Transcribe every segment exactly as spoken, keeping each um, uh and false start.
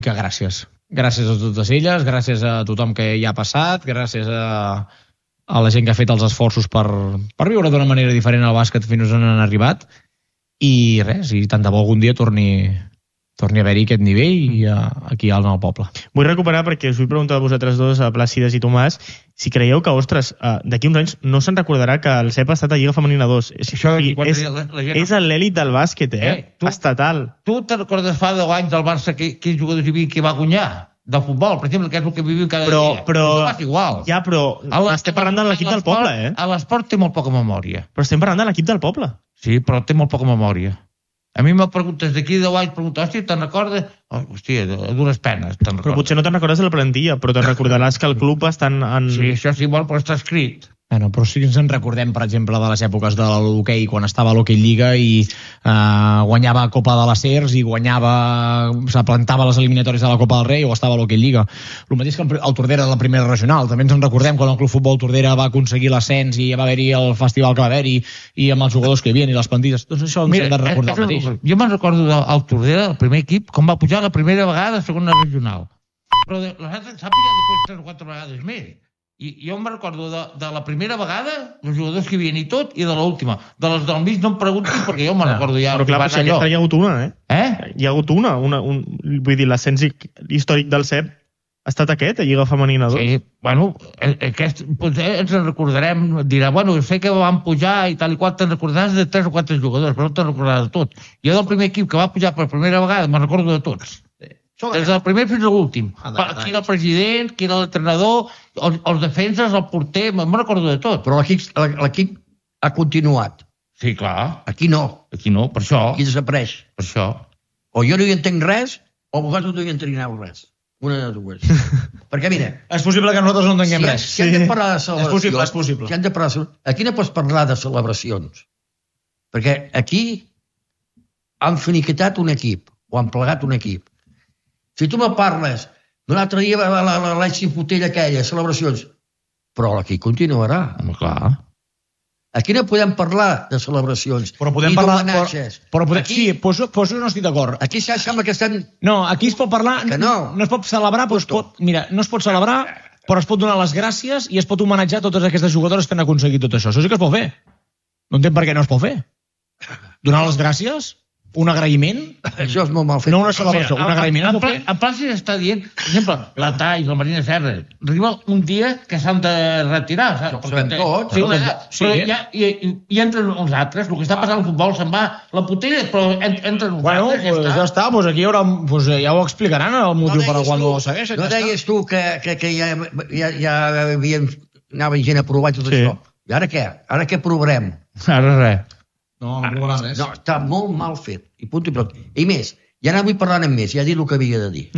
Que gràcies. Gràcies a totes elles, gràcies a tothom que hi ha passat, gràcies a, a la gent que ha fet els esforços per, per viure d'una manera diferent al bàsquet fins on han arribat. I res, i tant de bo algun dia torni, torni a haver-hi aquest nivell i a, aquí al poble. Vull recuperar, perquè us vull preguntar a vosaltres dos, a Plàcides i Tomàs, si creieu que, ostres, d'aquí uns anys no se'n recordarà que el C E P ha estat a Lliga Femenina dos. És, Això, és, la, la gent... és l'èlit del bàsquet, eh? eh tu, estatal. Tu te'n recordes fa deu anys del Barça que, que jugadors hi havia que va guanyar? Del futbol, per exemple, que és el que vivim cada però, dia. Però, és igual. Ja, però estem parlant de l'equip del poble, eh? A l'esport té molt poca memòria. Però estem parlant de l'equip del poble. Sí, però té molt poca memòria. A mi me preguntes d'aquí deu anys, preguntes, hòstia, te'n recordes? Oh, hòstia, a dues penes, te'n recordes. Però potser no te'n recordes de la plantilla, però te'n recordaràs que el club està en... en... Sí, això sí, molt, però està escrit. Bueno, però sí que ens en recordem, per exemple, de les èpoques de l'hoquei, quan estava a l'hoquei Lliga i eh, guanyava Copa de les Cers i guanyava, se plantava les eliminatòries de la Copa del Rei o estava a l'hoquei Lliga. El mateix que el Tordera de la primera regional. També ens en recordem quan el Club Futbol Tordera va aconseguir l'ascens i va haver-hi el festival que va haver-hi i amb els jugadors que hi havia i les plantilles. Doncs això ens hem de recordar el mateix. Jo me'n recordo del Tordera, el primer equip, com va pujar la primera vegada a segona regional. Però les altres s'ha pujat després tres o quatre vegades més. I jo em recordo de, de la primera vegada, els jugadors que hi havia i tot, i de l'última. De les del mig no em preguntis, perquè jo me'n recordo ja. Però clar, però si aquesta hi ha hagut una, eh? Eh? Hi ha hagut una. una un, vull dir, l'ascens històric del C E P ha estat aquest, a Lliga Femenina dos. Sí, bueno, aquest, potser ens en recordarem, dirà, bueno, sé que van pujar i tal i qual, te'n recordaràs de tres o quatre jugadors, però no te'n recordaràs de tot. Jo del primer equip que va pujar per primera vegada me'n recordo de tots. Des del primer fins a l'últim. Qui era el president, qui era l'entrenador, els, els defenses, el porter, me'n recordo de tot. Però l'equip ha continuat. Sí, clar. Aquí no. Aquí no, per això. Aquí desapareix. Per això. O jo no hi entenc res, o vosaltres no hi entreneu res. Una de dues. Perquè, mira... És possible que nosaltres no entenguem res. Si hem de parlar de celebracions... És possible, és possible. Si hem de parlar de... Aquí no pots parlar de celebracions. Perquè aquí han finiquitat un equip, o han plegat un equip. Si tu me parles d'un altre dia l'Alexi Fotell aquella, celebracions, però aquí continuarà. Home, clar. Aquí no podem parlar de celebracions. Però podem parlar... Però, però podem, aquí, sí, poso, poso no estic d'acord. Aquí sembla que estem... No, aquí es pot parlar... Que no. No es pot celebrar, però es pot... Mira, no es pot celebrar, però es pot donar les gràcies i es pot homenatjar totes aquestes jugadores que han aconseguit tot això. Això sí que es pot fer. No entenc per què no es pot fer. Donar les gràcies... Un agraïment? Això és molt mal fet. No una celebració, un agraïment. En, en, en Plàcid està dient, per exemple, la Tall, la Marina Serra, arriba un dia que s'han de retirar. Ho sabem tots. Sí, sí. Però ja, i, i entren els altres, el que està passant al futbol se'n va la putella, però entren els bueno, altres, ja pues, està. Ja està, pues aquí hi haurà, pues ja ho explicaran el motiu no per al qual no ho segueixen. No deies tu que, que, que ja, ja, ja havien, anava gent a provar tot sí. això. I ara què? Ara què provarem? Ara res. No, no provarà res. No, està molt mal fet. I punt i prou. I més, ja no vull parlar amb més, ja he dit el que havia de dir.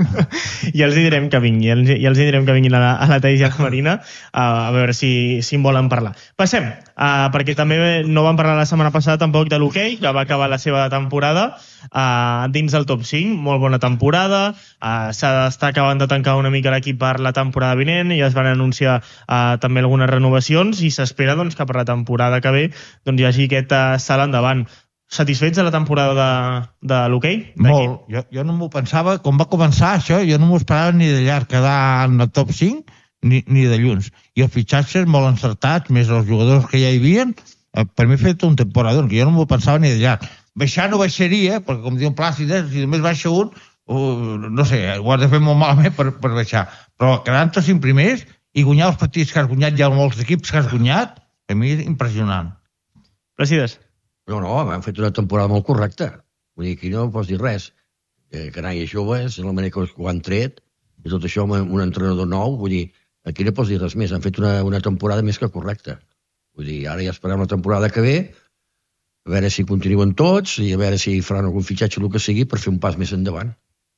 I els direm que vinguin, ja els, ja els direm que vinguin a la, a la Taís i a la Marina a, a veure si, si en volen parlar. Passem, uh, perquè també no vam parlar la setmana passada tampoc de l'hoquei, que va acabar la seva temporada uh, dins del top cinc, molt bona temporada, uh, s'està acabant de tancar una mica l'equip per la temporada vinent i es van anunciar uh, també algunes renovacions i s'espera doncs, que per la temporada que ve doncs, hi hagi aquest uh, salt endavant. Satisfets de la temporada de, de l'hoquei? Molt. Jo, jo no m'ho pensava, com va començar això, jo no m'ho esperava ni de llarg quedar en el top cinc, ni, ni de lluny. I els fitxatges molt encertats, més els jugadors que ja hi havia, per mi ha fet un temporador, que jo no m'ho pensava ni de llarg. Baixar no baixaria, perquè com diuen Plàcides, si només baixa un, uh, no sé, ho has de fer molt malament per, per baixar. Però quedant-te cinc primers i guanyar els partits que has guanyat, ja molts equips que has guanyat, per mi és impressionant. Plàcides? No, no, han fet una temporada molt correcta. Vull dir, aquí no pots dir res. Eh, Canalla joves, la manera que ho han tret, i tot això amb un entrenador nou, vull dir, aquí no pots dir res més. Han fet una, una temporada més que correcta. Vull dir, ara ja esperem la temporada que ve, a veure si continuen tots i a veure si faran algun fitxatge o el que sigui per fer un pas més endavant.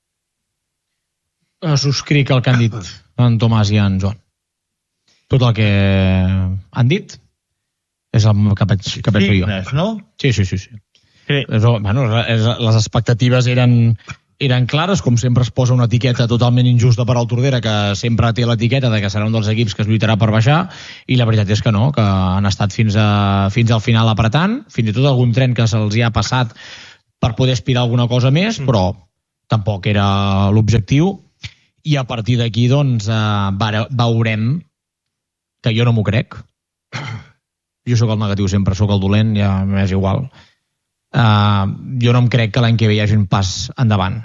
Subscric el que han dit en Tomàs i en Joan. Tot el que han dit és el que penso, que penso jo. No? Sí, sí, sí. sí. sí. Bueno, les expectatives eren, eren clares, com sempre es posa una etiqueta totalment injusta per al Tordera, que sempre té l'etiqueta de que serà un dels equips que es lluitarà per baixar, i la veritat és que no, que han estat fins, a, fins al final apretant, fins i tot algun tren que se'ls hi ha passat per poder aspirar alguna cosa més, mm. però tampoc era l'objectiu, i a partir d'aquí doncs eh, veurem que jo no m'ho crec. Jo sóc el negatiu sempre, sóc el dolent, ja m'és igual. Uh, jo no em crec que l'any que ve hi hagi un pas endavant.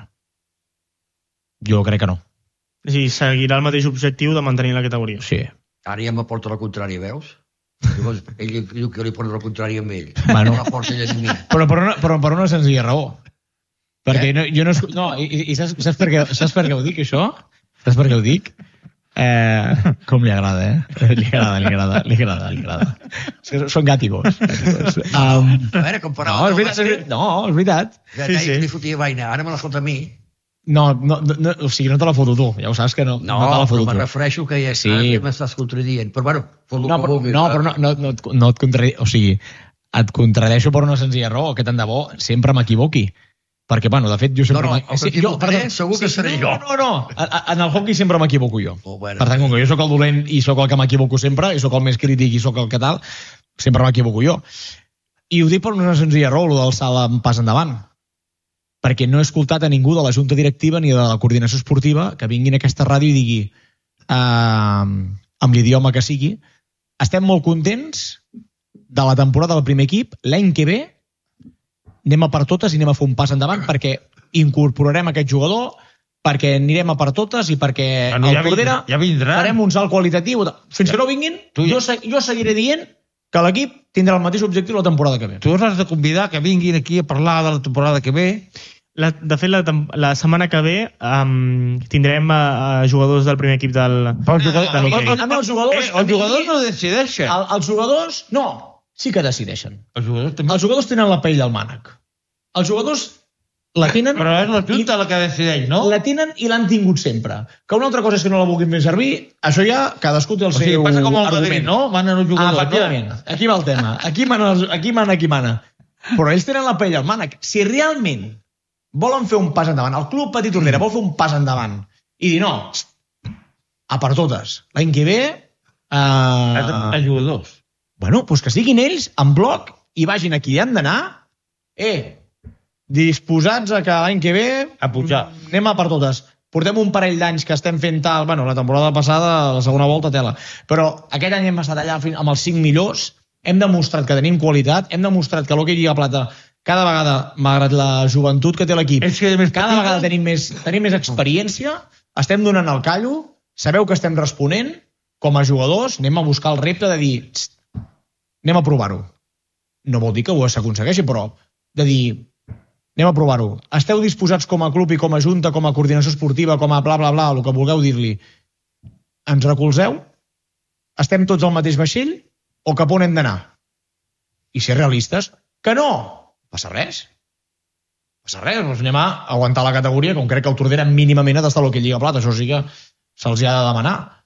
Jo crec que no. Sí, seguirà el mateix objectiu de mantenir la categoria. Sí. Ara ja m'aporta la contrària, veus? Llavors, ell diu que li porta la contrària amb ell. Bueno. No la porta ell a mi. Però per una, però per una senzilla raó. Perquè Eh? no, jo no... No, i, i saps, saps, per què, saps per què ho dic, això? Saps per què ho dic? Eh, com li agrada, eh? Li agrada, li agrada, li agrada, li agrada. És que són gàtigos. Um, A veure, comparava... no, és veritat, és veritat. No, és veritat. Ja, Sí, sí, sí. sí. Li fotia vaina, ara me la fot a mi. No, no, no, o sigui, no te la foto tu, ja ho saps que no, No, no te la però foto me tu. refereixo que ja Sí. sí. m'estàs contradient. Però bueno, fot el No, que però, vulguis. no, però no, no, no, et- no et contradic, o sigui, et contradeixo per una senzilla raó, que tant de bo sempre m'equivoqui. Perquè, bueno, de fet, jo sempre... No, no, m'equi- el que t'equivocaré segur que seré no, jo. No, no, no, en el hockey sempre m'equivoco jo. Oh, bueno. Per tant, com que jo sóc el dolent i sóc el que m'equivoco sempre, i sóc el més crític i sóc el que tal, sempre m'equivoco jo. I ho dic per una senzilla raó, el del salt en pas endavant. Perquè no he escoltat a ningú de la junta directiva ni de la coordinació esportiva que vinguin a aquesta ràdio i digui, eh, amb l'idioma que sigui, estem molt contents de la temporada del primer equip, l'any que ve anem a per totes i anem a fer un pas endavant perquè incorporarem aquest jugador, perquè anirem a per totes i perquè Bueno, al ja Tordera vindrà, ja vindrà. farem un salt qualitatiu. Fins que no vinguin, Tu ja- jo, se- jo seguiré dient que l'equip tindrà el mateix objectiu la temporada que ve. Tu els has de convidar que vinguin aquí a parlar de la temporada que ve. La, de fet, la, tem- la setmana que ve um, tindrem a, a jugadors del primer equip del... Però els jugadors, de l'hoquei. els, Amb els jugadors, eh, els jugadors no decideixen. El, els jugadors, no, sí que decideixen. Els jugadors també. Els jugadors tenen la pell del mànec. Els jugadors la tenen... Però és la junta la que decideix, no? La tenen i l'han tingut sempre. Que una altra cosa és que no la vulguin fer servir, això ja cadascú té el O sigui, seu passa com el argument. Madrid, no? Manen els Ah, jugadors. efectivament. Aquí va el tema. Aquí mana, els- aquí mana qui mana. Però ells tenen la pell al mànec. Si realment volen fer un pas endavant, el club Petit Tordera vol fer un pas endavant i dir, no, a per totes. L'any que ve... no? Els, Eh, els jugadors. bueno, doncs que siguin ells en bloc i vagin a qui han d'anar. Eh, disposats a que l'any que ve A pujar. anem a per totes. Portem un parell d'anys que estem fent tal... Bueno, la temporada passada, la segona volta, tela. Però aquest any hem estat allà fins- amb els cinc millors, hem demostrat que tenim qualitat, hem demostrat que l'hoquei Lliga Plata cada vegada, malgrat la joventut que té l'equip, És que més cada petita- vegada tenim més, tenim més experiència, estem donant el callo, sabeu que estem responent, com a jugadors, anem a buscar el repte de dir, "Txt, anem a provar-ho. No vol dir que ho s'aconsegueixi, però de dir, anem a provar-ho. Esteu disposats com a club i com a junta, com a coordinació esportiva, com a bla, bla, bla, el que vulgueu dir-li. Ens recolzeu? Estem tots al mateix vaixell? O cap on hem d'anar? I ser realistes? Que no! Passa res. Passa res, doncs anem a aguantar la categoria, com crec que el Tordera mínimament ha d'estar a l'Hockey Lliga Plata, això sí que se'ls hi ha de demanar.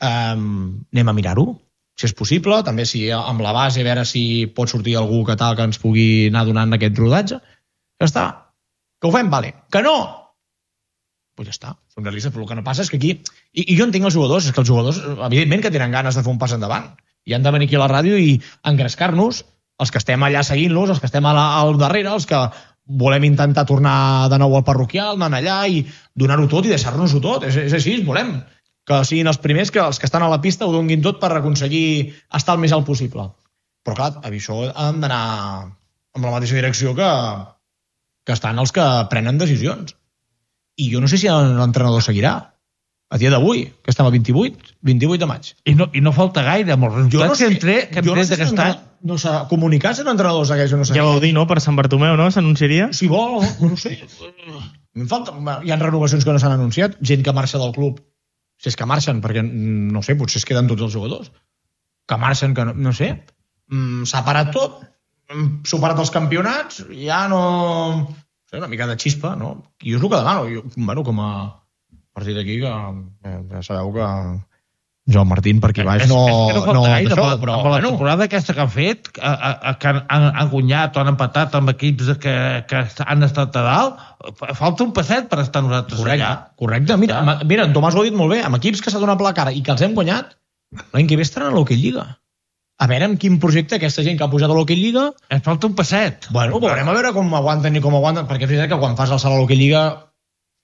Um, anem a mirar-ho, si és possible, també si amb la base, a veure si pot sortir algú que tal que ens pugui anar donant aquest rodatge. Ja està. Que ho fem? Vale. Que no? Doncs pues ja està. Som realistes, però el que no passa és que aquí... I, I jo entenc els jugadors, és que els jugadors, evidentment que tenen ganes de fer un pas endavant. I han de venir aquí a la ràdio i engrescar-nos, els que estem allà seguint-los, els que estem a la, al darrere, els que volem intentar tornar de nou al parroquial, anar allà i donar-ho tot i deixar-nos-ho tot. És, és així, volem que siguin els primers, que els que estan a la pista ho donguin tot per aconseguir estar el més alt possible. Però clar, a això han d'anar amb la mateixa direcció que, que estan els que prenen decisions. I jo no sé si l'entrenador seguirà. A dia d'avui, que estem a vint-i-vuit, vint-i-vuit de maig. I no, i no falta gaire, amb els resultats que hem tret, que hem jo no tret sé si d'aquest any. l'entrenador- No s'ha comunicat si l'entrenador segueix o no Ja segueix. vau dir, no?, per Sant Bartomeu, no?, s'anunciaria. Si vol, no, no sé. Em falta, hi ha renovacions que no s'han anunciat, gent que marxa del club, si és que marxen, perquè, no sé, potser es queden tots els jugadors, que marxen, que no, no sé, mm, s'ha parat tot, hem superat els campionats, ja no... no sé, una mica de xispa, no? I jo és el que demano, jo, bueno, com a partir d'aquí, que eh, ja sabeu que Joan Martín per aquí baix És- no... és que no falta no gaire, d'això, amb, però, amb la bueno, temporada aquesta que han fet, a, a, a, que han, han, han guanyat o han empatat amb equips que, que han estat a dalt, fa- falta un passet per estar nosaltres correcte, allà. correcte. Mira, Clar. amb- mira, en Tomàs ho ha dit molt bé, amb equips que s'ha donat la cara i que els hem guanyat, l'any que ve estaran a l'Hockey Lliga. A veure amb quin projecte aquesta gent que ha pujat a l'Hockey Lliga, Ens falta un passet. bueno, veurem a veure com aguanten i com aguanten, perquè és veritat que quan fas el salt a l'Hockey Lliga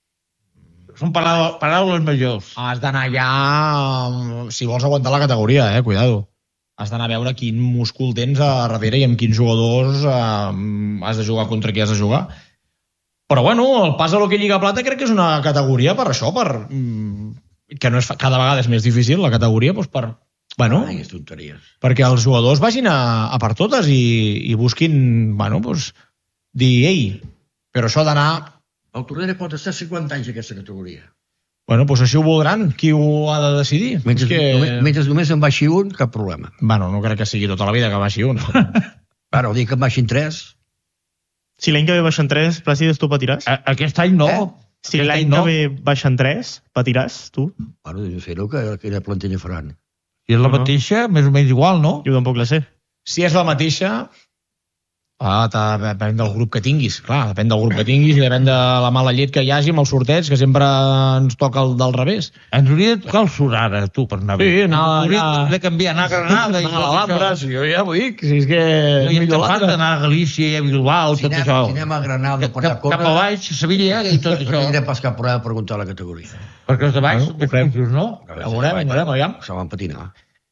Són paraules, paraules majors. Has d'anar ja... Si vols aguantar la categoria, eh? Cuidado. Has d'anar a veure quin múscul tens a darrere i amb quins jugadors eh, has de jugar contra qui has de jugar. Però bueno, el pas a l'Hockey Lliga Plata crec que és una categoria per això, per... que no és, cada vegada és més difícil la categoria, doncs per... Bueno, Ai, tonteries. perquè els jugadors vagin a, a per totes i, i busquin, bueno, doncs, dir, ei, però això d'anar... El Tordera pot estar cinquanta anys a aquesta categoria. Bueno, doncs així ho voldran, qui ho ha de decidir? Mentre, És que... només, mentre només en baixi un, cap problema. Bueno, no crec que sigui tota la vida que baixi un. Ara, el dia que en baixin tres... Si l'any que ve baixen tres, Plàcides, tu patiràs? A- Aquest any no. Eh? Si Aquest l'any any no. que ve baixen tres, patiràs, tu? Bueno, jo sé que, quina plantilla faran. I és la No. mateixa, més o menys igual, no? Jo tampoc la sé. Si és la mateixa, ah, depèn del grup que tinguis. Clar, depèn del grup que tinguis i depèn de la mala llet que hi hagi amb el sorteig, que sempre ens toca el del revés. Ens hauria de tocar el sud ara, tu, per anar bé. Sí, anar Ens allà- hauria de canviar, anar a Granada i Anar a tot l'Alhambra, això. si jo ja ho dic, si és que... No hi ha millor cap l'altre. d'anar a Galícia i a Bilbao, Si tot anem, això. si anem a Granada, Cap, per allà a cap, cap a córrer, baix, a Sevilla i tot no això. tindrem pas cap problema a preguntar a la categoria. Perquè els de baix Bueno, són més ho farem. fàcils, no? Ja veurem, ja veurem, aviam. Se van patinar.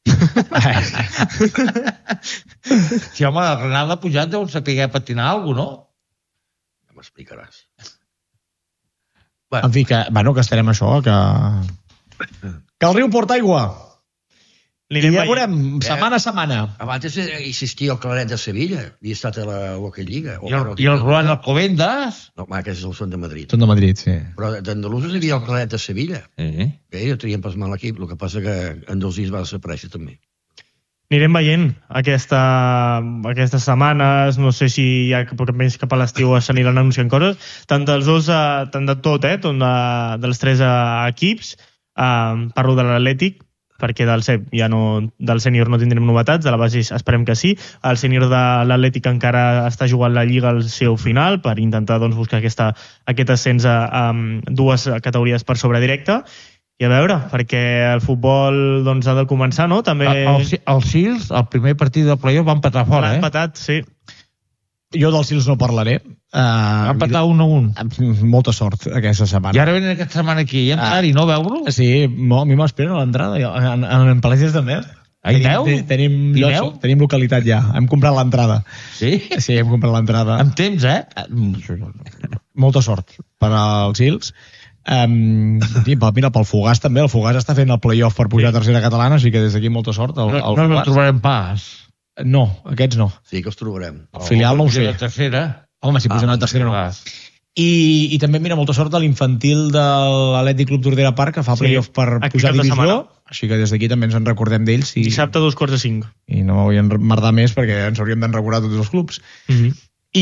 Si, home, a Granada pujat deuen saber patinar alguna cosa, no? Ja m'explicaràs. En fi, que, bueno, que estarem això, que... Que el riu porta aigua. I Anirem ja veient. veurem, setmana a setmana. Abans existia el Claret de Sevilla, i ha estat a la Hockey Lliga. O, I el, no, i el Roland Alcobendas. No, ma, aquests són de Madrid. Són de Madrid, sí. Però d'andalusos hi havia el Claret de Sevilla. Eh? Bé, jo tenien pas mal l'equip, el que passa que Andalusís va desaparèixer també. Anirem veient aquesta, aquestes setmanes, no sé si ja cap, més cap a l'estiu s'aniran anunciant coses, tant dels dos, eh, tant de tot, eh, tant de, dels tres eh, equips, eh, parlo de l'Atlètic, perquè del C E P ja no, del sènior no tindrem novetats, de la base esperem que sí. El sènior de l'Atlètic encara està jugant la Lliga al seu final per intentar doncs, buscar aquesta, aquest ascens a, a dues categories per sobre directe. I a veure, perquè el futbol doncs, ha de començar, no? També... Els el Sils, el primer partit del playoff, van empatar fora, L'ha eh? empatat, sí. Jo dels Sils no parlaré. Uh, Van empatar un a un. Molta sort aquesta setmana. I ara venen aquesta setmana aquí, i entrar i no veure-ho? Sí, mo, a mi m'esperen a l'entrada. jo- En, en, en Palècies també. Ah, hi aneu? Tenim, te- tenim, Hi llocs, aneu? tenim localitat ja. Hem comprat l'entrada. Sí? Sí, hem comprat l'entrada. Amb temps, eh? Molta sort per als Sils. Um, sí, però mira, pel Fogàs també. El Fogàs està fent el playoff per pujar a tercera catalana, així que des d'aquí molta sort. El, No, el no, no Fogàs. trobarem pas. No, aquests no. Sí que els trobarem. El filial no ho sé. La tercera. Home, si pugen Ah, a la tercera no. Clar. I, i també, mira, molta sort a l'infantil de l'Atlètic Club Tordera Park, que fa Sí, playoff per aquest pujar a cap de divisió. setmana. Així que des d'aquí també ens en recordem d'ells. I, Dissabte a dos quarts de cinc. I no hauríem de merdar més perquè ens hauríem d'en recordar tots els clubs. Mm -hmm.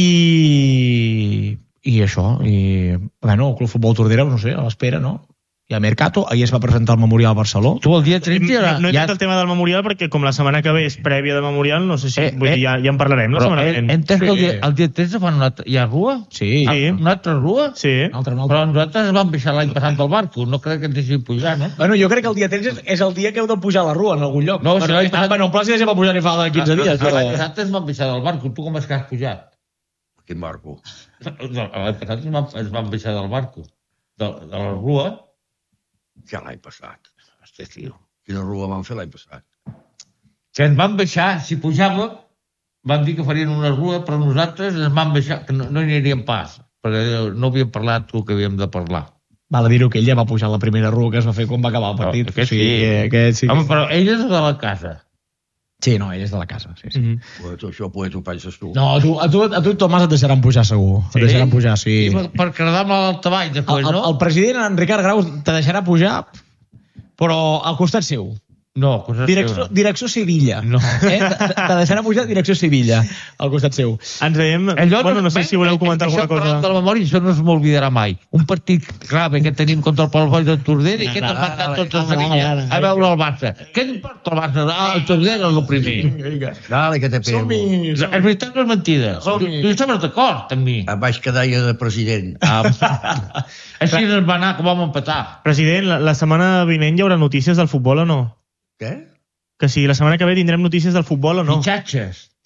I, i això. I, bueno, el Club Futbol Tordera, no sé, a l'espera, no? Hi ha Mercato, ahir es va presentar el Memorial Barceló. Tu el dia tretze... No, no he ja... ja... el tema del Memorial perquè com la setmana que ve és prèvia de Memorial, no sé si... Eh, vull dir, eh, ja, ja en parlarem la Però setmana he, que he ve. entès que el Sí. dia, el dia tretze fan una altra... Hi ha rua? Sí. Sí. Ah, una altra rua? Sí. Un altre, un altre. Però nosaltres vam baixar l'any passat del barco. No crec que ens deixin pujar, no? Bueno, jo crec que el dia tretze és, és el dia que heu de pujar a la rua en algun lloc. No, si bueno, l'any ah, passat- bueno, en Plàcida ja va pujar ni fa de quinze dies. L'any Però... passat ens vam baixar del barco. Tu com és que has pujat? Quin barco. L'any passat ens vam, ens vam baixar del barco. De, de la rua. Ja l'any passat. Hòstia, tio. Quina rua van fer l'any passat? Que ens van baixar, si pujàvem, van dir que farien una rua, però nosaltres ens van baixar, que no, no hi aniríem pas, perquè no havíem parlat el que havíem de parlar. Val a dir-ho que ell ja va pujar a la primera rua que es va fer quan va acabar el partit. Però, aquest O sigui, sí. que, aquest sí. Home, però ell és de la casa. Sí, no, ell és de la casa. Sí, sí. Mm -hmm. Pues, tu, això pues, tu penses tu. No, a tu, a tu, a tu Tomàs, et deixaran pujar segur. Sí? Et deixaran pujar, sí. I per, per quedar-me a l'altavall, El, després, el, no? el president, en Ricard Grau, te deixarà pujar, però al costat seu. No, coses Direcció, teves. direcció Sevilla. No. Eh? Te, te deixarà pujar direcció Sevilla, al costat seu. Ens veiem... Allò bueno, no sé si voleu comentar això, alguna cosa. De la memòria, això no es m'oblidarà mai. Un partit clave que tenim contra el Palau de Tordera i que ens va estar tots a Sevilla a veure el Barça. Què importa el Barça? Ah, el Tordera és el primer. Dale, que te pego. Som-hi! És veritat o és mentida? Tu, Som-hi. tu estaves d'acord amb mi. Em vaig quedar jo de president. Ah, així ens va anar, que vam empatar. President, la, la setmana vinent hi haurà notícies del futbol o no? Què? Que si la setmana que ve tindrem notícies del futbol o no? Fitxatges.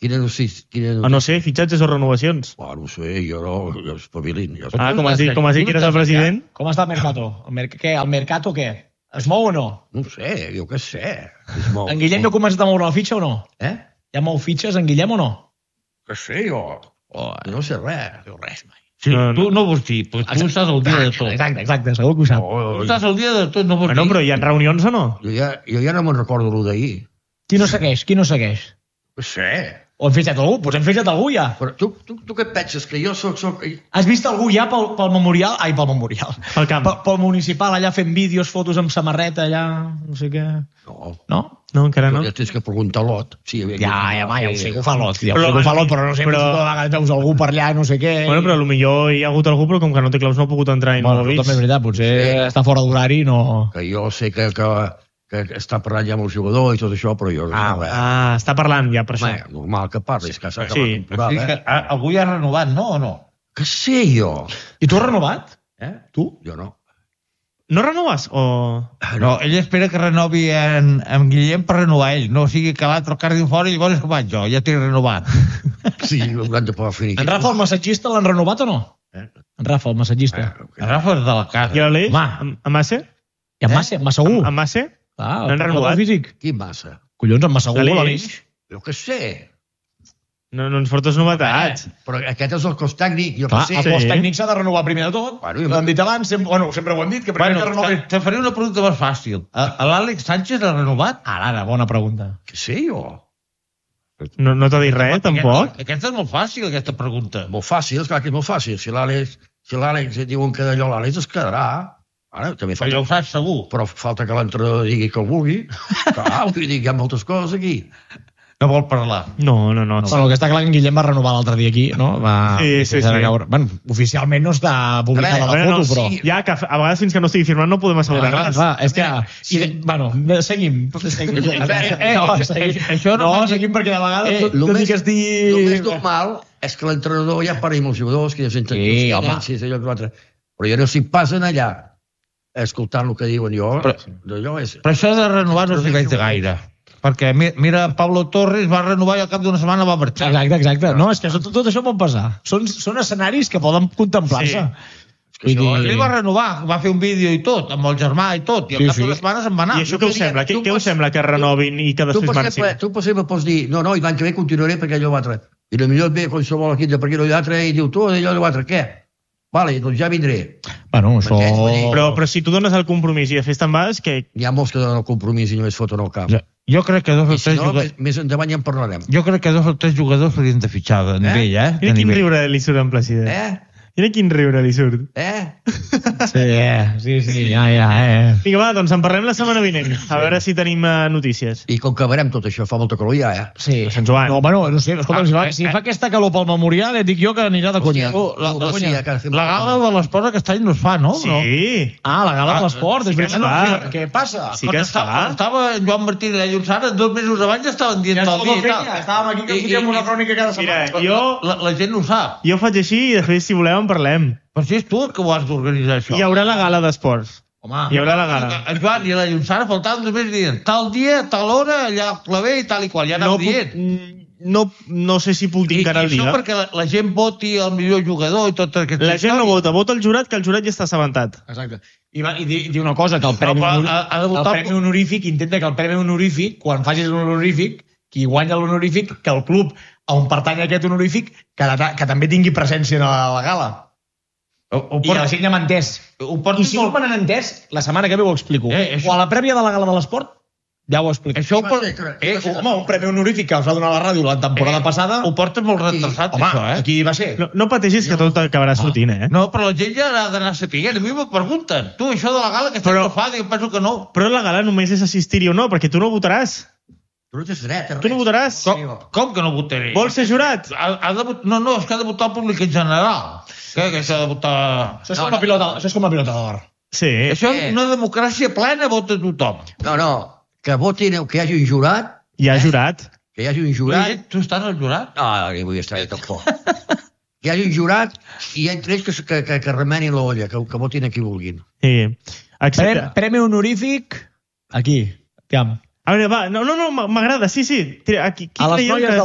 Quina notícia? Quina Ah, no sé, fitxatges o renovacions. Oh, no sé, jo no, jo espavilint. Jo... Ah, com has dit, com has dit que eres el president? Com està el Mercato? El mer què? El Mercato què? Es mou o no? No ho sé, jo què sé. Es mou. En Guillem no ha començat a moure la fitxa o no? Eh? Ja mou fitxes en Guillem o no? Què sé jo? Oh, Jo no sé res. no res mai. Sí, No, no. tu no vols dir, perquè tu estàs al dia de tot. Exacte, exacte, segur que ho sap. Oh, Tu estàs al dia de tot, no vols Bueno, dir. però hi ha reunions o no? jo, ja, jo ja no me'n recordo el d'ahir. Qui no segueix? Qui no segueix? Què sé. O hem fitxat algú? Doncs hem fitxat algú ja. Però tu, tu, tu què et penses? Que jo soc... soc... Has vist algú ja pel, pel memorial? Ai, pel memorial. Pel camp. Pel, pel municipal, allà fent vídeos, fotos amb samarreta, allà, no sé què. No, No? No, encara no. ja tens que preguntar a l'Ot. Sí, hi havia Ja, aquí- ja, va, ja ho sé, que ho fa l'Ot. Ja ho Però- sé que ho fa l'Ot, però no sé, però- però... de vegades veus algú per allà, no sé què. Bueno, però potser hi ha hagut algú, però com que no té claus no ha pogut entrar i no Bueno, ho ha això vist. també és veritat, potser Sí. està fora d'horari i no... Que jo sé que, que, que està parlant ja amb el jugador i tot això, però jo no Ah, sé res. Ah, està parlant ja per això. Home, normal que parlis, que s'ha acabat Sí. la temporada. Sí, que, Eh? a- algú ja ha renovat, no o no? Què sé jo? I tu has renovat? Eh? Tu? Jo no. No renoves? O... No, ell espera que renovi en, en Guillem per renovar ell, no sigui que l'altre el cardi fora i llavors com vaig jo, ja t'he renovat. Sí, hauran de poder fer En Rafa, el massatgista, l'han renovat o no? Eh? En Rafa, el massatgista. En Rafa és de la casa. I l'Aleix? Home. Amb, amb Masse? I en Massa, en Massegur. Amb Masse? Ah, l'han el renovat? físic. Qui massa? Collons, en Massegur, L'Aleix? l'Aleix. Jo què sé. No, no ens portes novetats. Però aquest és el cos tècnic, jo Clar, què el sé. cos tècnic s'ha de renovar primer de tot. Bueno, i- L'hem dit abans, sempre, bueno, sempre ho hem dit, que primer Bueno, que renovi... te, te faré una pregunta més fàcil. A, a l'Àlex Sánchez l'ha renovat? Ara, ara, bona pregunta. Què sé jo? No, no t'ha dit res, tampoc? Aquest, aquesta és molt fàcil, aquesta pregunta. Molt fàcil, és clar que és molt fàcil. Si l'Àlex si l'Àlex diuen que d'allò l'Àlex es quedarà. Ara, també Però ja falta, ho saps segur. però falta que l'entrenador digui que el vulgui. Clar, vull dir que hi ha moltes coses aquí. No vol parlar. No, no, no. No. Bueno, el que està clar que en Guillem va renovar l'altre dia aquí, no? Va, Sí, sí, va sí. Caure. Bueno, oficialment no està publicada Res, la Bueno, foto, no, però... sí. Ja, que a vegades fins que no estigui firmat no podem assegurar Ah, clar, res. clar, és que... Sí. I, bueno, seguim. seguim. eh, no, eh, seguim. això no no, vol dir- seguim perquè de vegades Eh, tot, Lo tot i més, que estigui... lo més normal és que l'entrenador ja parli amb els jugadors, que ja senten Sí, home. sí, allò que l'altre. Però jo no s'hi passen allà escoltant el que diuen jo. Però- D'allò és... Però això de renovar no s'hi veig de gaire. Perquè mi- mira, Pablo Torres va renovar i al cap d'una setmana va marxar. Exacte, exacte. No, és que tot, tot això pot passar. Són, són escenaris que poden contemplar-se. Sí. És que això, Vull dir- Ell va renovar, va fer un vídeo i tot, amb el germà i tot, i al Sí, cap sí. d'una setmana se'n va anar. I això què us sembla? Què, tu què us pots- sembla que renovin i que tu, després per exemple, marxin? tu, per exemple, pots dir no, no, i l'any que ve continuaré perquè allò l'altre. I potser et ve qualsevol equip de per aquí o l'altre i diu tu, allò l'altre, què? Vale, doncs ja vindré. Bueno, això... M'entens? Vull dir- Però, però si tu dones el compromís i després te'n vas, que... Hi ha molts que donen el compromís i només foten el cap. Jo, jo crec que dos o I si tres no, jugadors... més, més endavant ja en parlarem. Jo crec que dos o tres jugadors s'haurien de fitxar de nivell, eh? De Mira quin nivell. riure li surt en Placida. Eh? Mira quin riure li surt. Eh? Sí, eh, sí, sí, ja, ja, eh. Vinga, va, doncs en parlem la setmana vinent. A veure si tenim uh, notícies. I com que veurem tot això, fa molta calor ja, eh? Sí. Sant Joan. No, bueno, no sé, escolta, Ah, si, fa, eh, si eh. fa aquesta calor pel memorial, et dic jo que anirà de conya. Oh, la, la, Sí, ja que fem- la gala de l'esport aquest any no es fa, no? Sí. No? Ah, la gala Ah, de l'esport, sí és que veritat. es No, fa. sí, què passa? Sí Quan que es estava, fa. quan estava en Joan Martí i la Llonsara, dos mesos abans estaven dient Ja tot el dia i feia, tal. estàvem aquí que I- fotiem i- una crònica cada Mira, setmana. jo, La, la gent no ho sap. jo faig així i després, si voleu, en parlem. Però si és tu el que ho has d'organitzar, això. Hi haurà la gala d'esports. Home, Hi haurà la gala. En Joan i la Llonsara faltaven només dient tal dia, tal hora, allà al claver i tal i qual. Ja No, anava dient. puc, no, no sé si puc dir I, encara i el això dia. perquè la, la gent voti el millor jugador i tot aquest... La gent no vota, vota el jurat, que el jurat ja està assabentat. exacte. I, va, i, di, di una cosa, que el premi, però honor- ha- ha de el votar- premi honorífic, intenta que el premi honorífic, quan facis l'honorífic, qui guanya l'honorífic, que el club on pertany aquest honorífic, que, de, que també tingui presència a la, a la gala. Ho, ho, I la gent ja m'ha entès. ho I portes si no molt... me n'han entès, la setmana que ve ho explico. Eh, això- O a la prèvia de la gala de l'esport, ja ho explico. Això ho, Va por... ser que- eh, va ser- Home, un premi honorífic que us va donar la ràdio la temporada passada... ho portes molt retrasat, Home, això, eh? aquí va ser. No, no pateixis que tot acabarà sortint, eh? No, però la gent ja ha d'anar sapiguent. A mi me pregunten, tu, això de la gala, que Però- però... fa? Dic, penso que no. Però la gala només és assistir-hi o no, perquè tu no votaràs. Tu no tens dret a res. Tu no votaràs. Com, com que no votaré? Vols ser jurat? Ha, ha de, vot- no, no, és que ha de votar el públic en general. Què, que s'ha de votar... Això és, com la pilota, això és com la pilota d'or. Sí. Això Eh. és una democràcia plena, vota tothom. No, no, que votin, que hi hagi un jurat, Hi ha jurat. que hi hagi un Oi, jurat... tu estàs al jurat? Ah, no vull estar tampoc. Que hi hagi un jurat i entre ells que, que, que, que remenin l'olla, que, que votin a qui vulguin. Sí. Premi, Accepta. premi honorífic, aquí, aviam, A veure, va, no, no, no, m'agrada, sí, sí. Tira, aquí, qui a les creieu noies que... del C E P.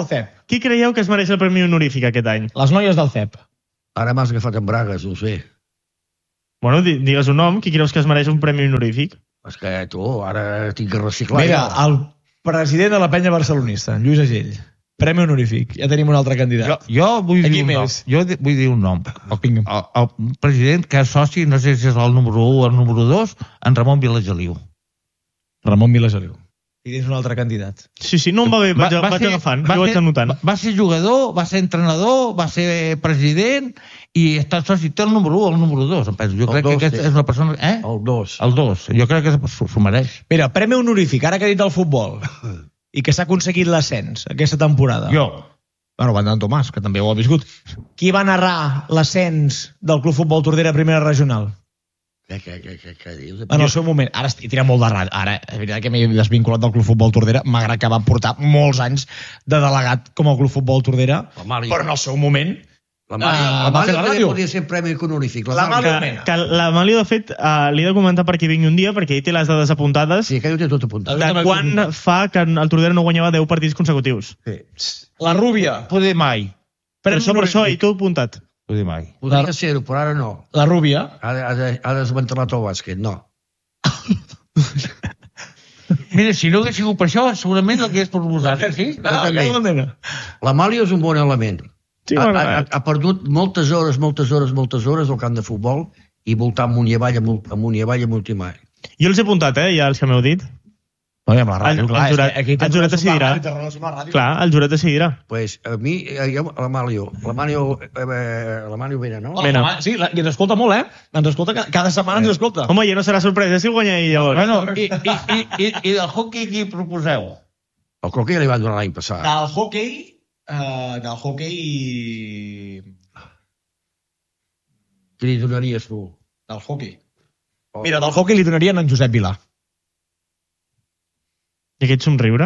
qui creieu que es mereix el premi honorífic aquest any? Les noies del C E P. Ara m'has agafat en bragues, no ho sé. Bueno, di- digues un nom, qui creus que es mereix un premi honorífic? És que tu, ara tinc que reciclar. Mira, jo. el president de la penya barcelonista, Lluís Agell. Premi honorífic. Ja tenim un altre candidat. Jo, jo vull Aquí dir un nom. més. Jo di- vull dir un nom. El Pingham. El, el president que és soci, no sé si és el número u o el número dos, en Ramon Vilageliu. Ramon Vilageliu. I tens un altre candidat. Sí, sí, no em va bé, vaig, va, vaig ser- agafant, va jo vaig ser- anotant. Va, va ser jugador, va ser entrenador, va ser president i està soci, té el número u o el número dos. Em penso. Jo El crec dos, que aquest sí. és una persona... Eh? El dos. El dos. Jo crec que s'ho s'ho mereix. Mira, premi honorífic, ara que ha dit el futbol, i que s'ha aconseguit l'ascens aquesta temporada. Jo. Bueno, Vandant Tomàs, que també ho ha viscut. Qui va narrar l'ascens del Club Futbol Tordera a primera regional? Què, què, què, què, què dius? En el seu moment. Ara estic tirant molt de ràdio. Ara, és veritat que m'he desvinculat del Club Futbol Tordera, malgrat que va portar molts anys de delegat com a Club Futbol Tordera, La Màlia. però en el seu moment... La Màlia, Ah, la va fer Màlia la també ràdio. podria ser premi honorífic. La, La Màlia. Màlia. Que, que l'Amalio, de fet, uh, li he de comentar perquè vingui un dia, perquè ell té les dades apuntades, Sí, aquell ho té tot apuntat. de quan fa que el Tordera no guanyava deu partits consecutius. Sí. La Rúbia. Poder mai. Per això, per això, ell t'ho he apuntat. Poder mai. Podria ser-ho, però ara no. La Rúbia. Ha, de- ha, de- ha desmantelat el bàsquet, no. Mira, si no hagués sigut per això, segurament l'hagués proposat. Sí? Ah, també. La Màlia és un bon element. Sí, ha, bueno, ha, ha perdut moltes hores, moltes hores, moltes hores al camp de futbol i voltar amunt i avall, amunt, amunt i avall, amunt i avall. Jo els he apuntat, eh, ja els que m'heu dit. No, amb la ràdio, El- clar. el jurat- és que aquí té el jurat relació amb la decidirà. ràdio, té relació amb la ràdio. Clar, el jurat decidirà. Pues a mi, eh, jo, la Màlio, la Màlio, eh, la Màlio Vera, no? Hola, Mena. home, sí, la, i ens escolta molt, eh? Ens escolta, ca- cada setmana ens escolta. Home, ja no serà sorpresa si el guanya ell, llavors. Bueno, i, i, i, i, i del hockey qui proposeu? El Coque ja li van donar l'any passat. Del hockey... Uh, del hockey... Què li donaries tu? Del hockey. Oh. Mira, del hockey li donarien a en Josep Vilà. I aquest somriure?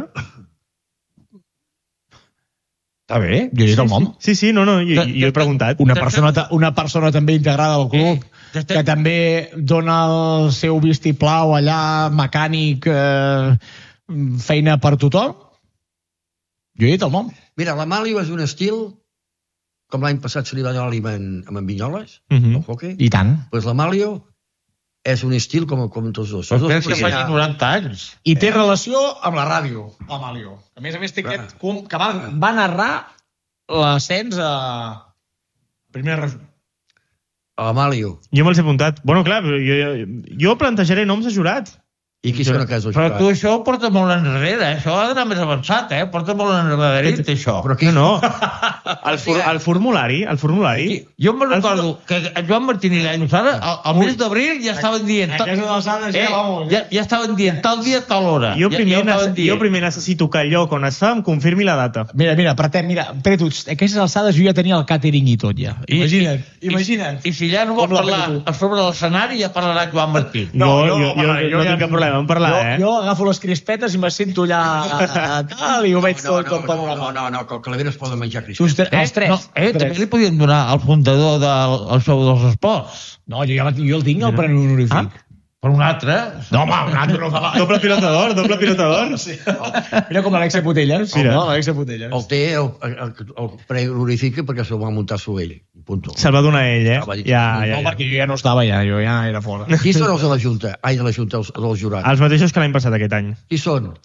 Està bé. Jo he dit el nom. Sí, sí, no, no, jo, jo he preguntat. Una persona, ta- una persona també integrada al club, Eh, que també dona el seu vistiplau allà, mecànic, eh, feina per tothom. Jo he dit el nom. Mira, la Màlio és un estil, com l'any passat se li va donar amb, en- amb en Vinyoles, Uh -huh. el hockey. I tant. Pues la Màlio és un estil com, com tots dos. Però Els dos pensa que podrien faci anar- noranta anys. I té relació amb la ràdio, Amalio. A més a més, té aquest com que va, va narrar l'ascens a primera regió. A la Màlio. Jo me'ls he apuntat. Bueno, clar, però jo, jo plantejaré noms a jurat. I qui són aquests dos? Però tu això ho porta molt enrere, eh? Això ha d'anar més avançat, eh? Porta molt enrere, això. Però qui? No, no. El, for, el formulari, el formulari. Jo me'n recordo que en Joan Martín i l'Ainus ara, al, al mes d'abril ja estaven dient... Aquestes alçades eh, ja, vamos. ja, ja estaven dient tal dia, tal hora. Jo ja, primer, ja ho ja estaven dient. jo primer necessito que el lloc on es fa em confirmi la data. Mira, mira, apretem, mira, Preto, aquestes alçades jo ja tenia el càtering i tot ja. I- Imagina't, i- imagina't. I si ja no vol Com la parlar Preto. a sobre l'escenari, ja parlarà Joan Martín. No, No, jo, no, jo, jo, home, jo no ja- tinc cap problema en parlar, jo, eh? jo agafo les crispetes i me sento allà a, a, tal i ho veig No, tot, no, tot no, panorama. no, no, no, que el Calavera es poden menjar Us crispetes. tre- els tres. No, eh, tres. també li podien donar al fundador del el show dels esports. No, jo, ja, jo el tinc, el premi honorífic. Ah? Per un altre. No, home, un altre no fa mal. Doble pilota d'or, doble pilota d'or. Sí. Mira com l'Alexia Putelles. Mira. No, l'Alexia Putelles. El té, el, el, el premi honorífic perquè se'l va muntar su ell. Punto. Se'l va donar ell, eh? Ah, va dir- Ja, ja, No, ja. perquè jo ja no estava ja, jo ja era fora. Qui són els de la Junta? Ai, de la Junta, els, els jurats. Els mateixos que l'any passat, aquest any. Qui són?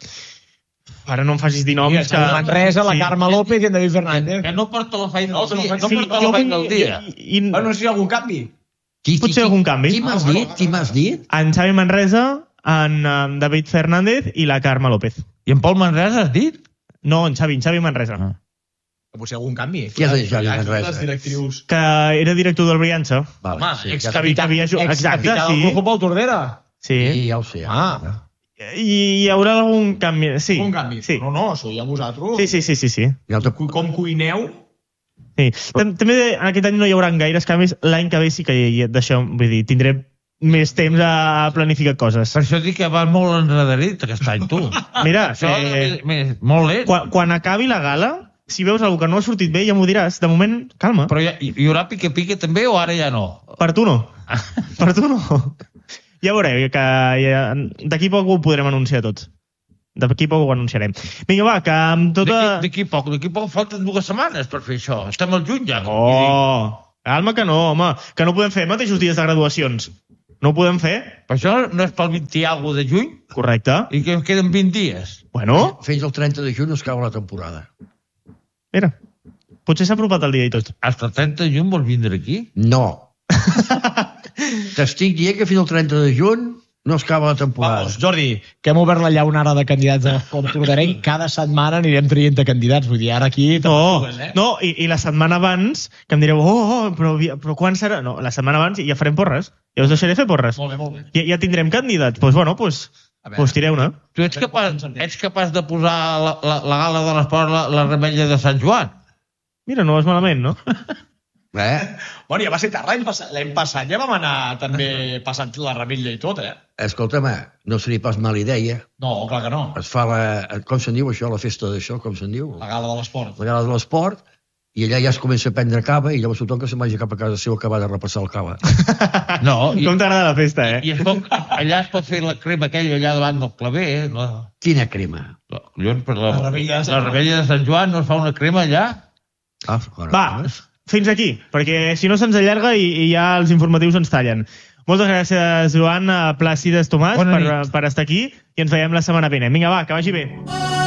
Ara no em facis dir noms Mira, que... que... Manresa, la Sí. Carme López i en David Fernández. Que no porta la feina No, del dia. no, No Sí, porta jo la feina vull- del dia. i- i- Bueno, no sé si hi ha algun canvi. Qui, Potser algun canvi. Qui m'has dit? Qui m'has dit? En Xavi Manresa, en um, David Fernández i la Carme López. I en Pol Manresa has dit? No, en Xavi, en Xavi Manresa. Ah. Que potser algun canvi. Qui és el Xavi Hi ha Manresa? Les directrius. Que era director del Briança. Vale, Home, sí, excapità, que havia jugat- excapità exacte, del sí. Club Futbol Tordera. Sí. sí, ja ho sé. Ah, I hi haurà algun canvi. Sí. un canvi. Sí. No, no, això ja vosaltres. Sí, sí, sí, sí, sí. I l'altre- Cu- Com cuineu... sí. Tam- També aquest any no hi haurà gaires canvis. L'any que ve sí que hi d'això, vull dir, tindré més temps a planificar coses. Per això dic que va molt enrederit aquest any, tu. Mira, Això eh, és més, molt lent. quan, quan acabi la gala, si veus alguna que no ha sortit bé, ja m'ho diràs. De moment, calma. Però hi, hi haurà pique-pique també o ara ja no? Per tu no. Per tu no. Ja veureu, que ja, d'aquí poc ho podrem anunciar tots. d'aquí poc ho anunciarem. Vinga, va, que amb tota... D'aquí poc, d'aquí poc falten dues setmanes per fer això. Estem al juny ja. Oh, calma que no, home, que no podem fer mateixos dies de graduacions. No ho podem fer? Per això no és pel vint i alguna de juny? Correcte. I que em queden vint dies. Bueno... Fins al trenta de juny es cau la temporada. Mira, potser s'ha apropat el dia i tot. Hasta el trenta de juny vols vindre aquí? No. T'estic dient que fins al trenta de juny no es cau la temporada. Vamos, Jordi, que hem obert la llaunara de candidats a l'Empordrenc, cada setmana anirem traient candidats. Vull dir, ara aquí... No, eh? no i, i la setmana abans, que em direu, oh, oh però, però quan serà? No, la setmana abans ja farem porres. Ja us deixaré fer porres. Molt bé, molt bé. Ja, ja tindrem candidats. Doncs pues, bueno, pues, pues tireu-ne. Tu ets capaç, ets capaç de posar la, la, la gala de l'esport, la, la remetlla de Sant Joan? Mira, no vas malament, no? Eh? Bueno, ja va ser tard l'any passat. L'any passat ja vam anar també passant la revetlla i tot, eh? Escolta'm, no seria pas mala idea. No, clar que no. Es fa la... Com se'n diu això, la festa d'això? Com se'n diu? La gala de l'esport. La gala de l'esport. I allà ja es comença a prendre cava i llavors tothom que se'n vagi cap a casa seu a acabar de repassar el cava. No. I, Com t'agrada la festa, eh? I es pot, allà es pot fer la crema aquella allà davant del claver. Eh? La, Quina crema? la, collons, per la, La revetlla de Sant la revetlla de Sant Joan no es fa una crema allà? Ah, bueno, Va, fins aquí, perquè si no se'ns allarga i, i ja els informatius ens tallen. Moltes gràcies, Joan, Plàcides, Tomàs, per, per estar aquí i ens veiem la setmana vinent. Vinga, va, que vagi bé.